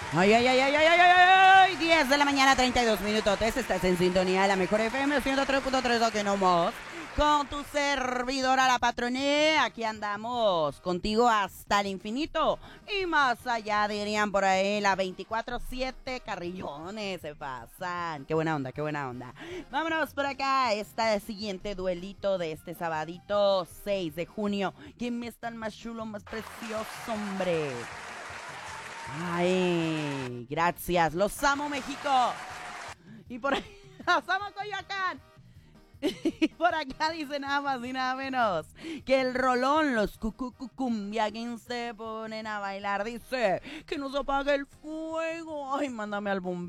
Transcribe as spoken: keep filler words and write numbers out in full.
Ay, ay, ay, ay, ay, ay, ay, ay, diez de la mañana, treinta y dos minutos. Estás en sintonía de la mejor F M ciento tres punto tres, aquí nomás. Con tu servidora, la patroné. Aquí andamos contigo hasta el infinito. Y más allá, dirían por ahí, la veinticuatro siete carrillones se pasan. Qué buena onda, qué buena onda. Vámonos por acá. Este siguiente duelito de este sabadito seis de junio. ¿Quién me está el más chulo, más precioso, hombre? Ay, gracias. Los amo, México. Y por ahí, los amo, Coyoacán. Y por acá dice nada más y nada menos que el rolón, los cucucucumbiaguins se ponen a bailar. Dice que no se apague el fuego. Ay, mándame al bombero.